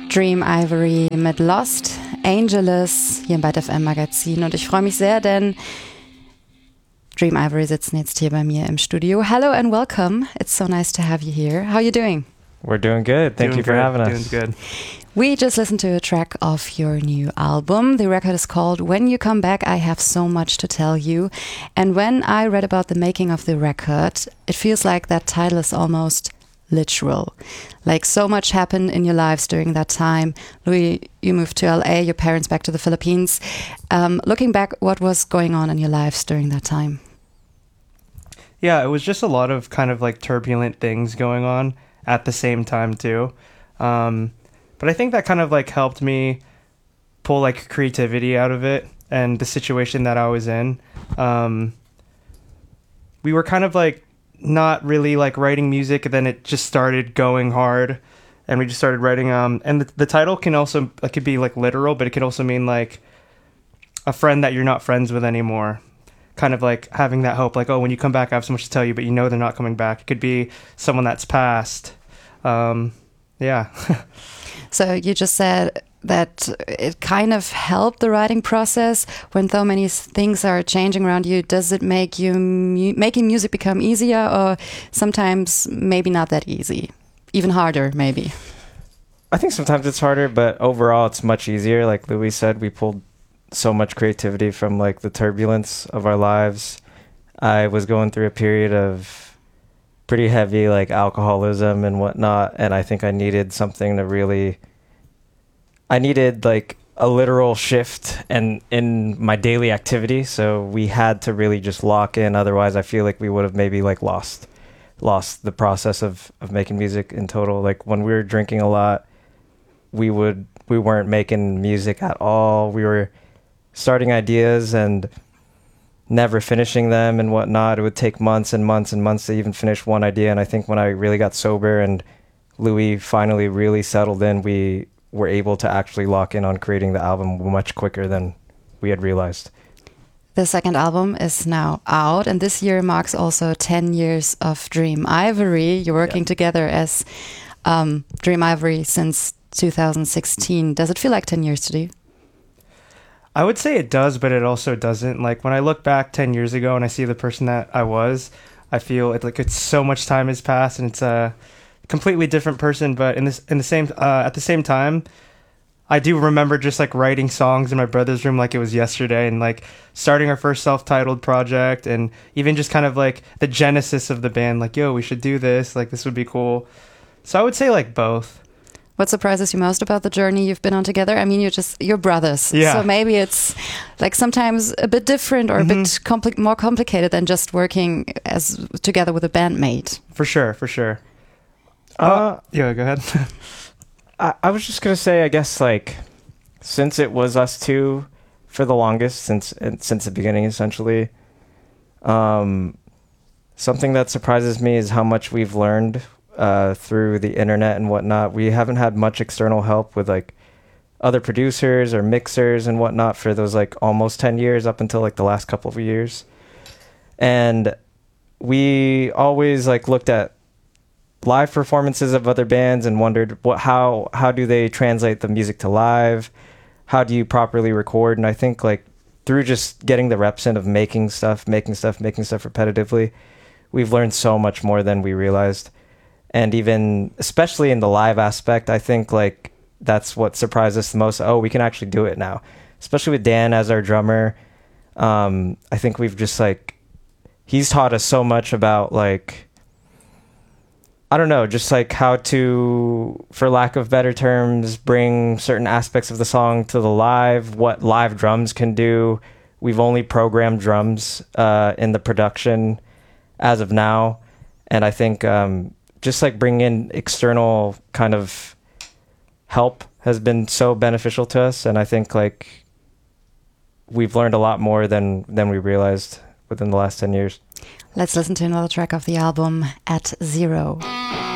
Dream Ivory mit Lost Angeles hier im Byte FM Magazin. Und ich freue mich sehr, denn Dream Ivory sitzen jetzt hier bei mir im Studio. Hello and welcome. It's so nice to have you here. How are you doing? We're doing good. Thank you for having us. Doing good. We just listened to a track of your new album. The record is called When You Come Back, I Have So Much to Tell You. And when I read about the making of the record, it feels like that title is almost literal. Like so much happened in your lives during that time. Louis, you moved to LA, your parents back to the Philippines. Looking back, what was going on in your lives during that time? Yeah, it was just a lot of kind of like turbulent things going on at the same time too. But I think that kind of like helped me pull like creativity out of it and the situation that I was in. We were kind of like not really like writing music, and then it just started going hard and we just started writing. And the title can also, it could be like literal, but it could also mean like a friend that you're not friends with anymore. Kind of like having that hope, like, oh, when you come back, I have so much to tell you, but you know they're not coming back. It could be someone that's passed. Yeah. So you just said that it kind of helped the writing process when so many things are changing around you. Does it make you making music become easier, or sometimes maybe not that easy, even harder maybe? I think sometimes it's harder, but overall it's much easier. Like Louis said, we pulled so much creativity from like the turbulence of our lives. I was going through a period of pretty heavy like alcoholism and whatnot, and I think I needed something to really, I needed like a literal shift and in my daily activity, so we had to really just lock in. Otherwise I feel like we would have maybe like lost the process of making music in total. Like when we were drinking a lot, we weren't making music at all. We were starting ideas and never finishing them and whatnot. It would take months and months and months to even finish one idea. And I think when I really got sober and Louis finally really settled in, we were able to actually lock in on creating the album much quicker than we had realized. The second album is now out, and this year marks also 10 years of Dream Ivory. You're working together as Dream Ivory since 2016. Does it feel like 10 years to you? I would say it does, but it also doesn't. Like when I look back 10 years ago and I see the person that I was, I feel it's so much time has passed and it's a completely different person. But at the same time, I do remember just like writing songs in my brother's room like it was yesterday, and like starting our first self-titled project, and even just kind of like the genesis of the band, like, yo, we should do this, like this would be cool. So I would say like both. What surprises you most about the journey you've been on together? I mean, you're brothers. Yeah. So maybe it's like sometimes a bit different or a bit more complicated than just working as together with a bandmate. For sure. Yeah, go ahead. I was just going to say, I guess, like, since it was us two for the longest, since the beginning, essentially, something that surprises me is how much we've learned through the internet and whatnot. We haven't had much external help with like other producers or mixers and whatnot for those like almost 10 years up until like the last couple of years. And we always like looked at live performances of other bands and wondered how do they translate the music to live? How do you properly record? And I think like through just getting the reps in of making stuff repetitively, we've learned so much more than we realized. And even, especially in the live aspect, I think like that's what surprised us the most. Oh, we can actually do it now. Especially with Dan as our drummer. I think we've just like, he's taught us so much about like, I don't know, just like how to, for lack of better terms, bring certain aspects of the song to the live, what live drums can do. We've only programmed drums in the production as of now. And I think just like bringing in external kind of help has been so beneficial to us. And I think like we've learned a lot more than we realized within the last 10 years. Let's listen to another track of the album, At Zero.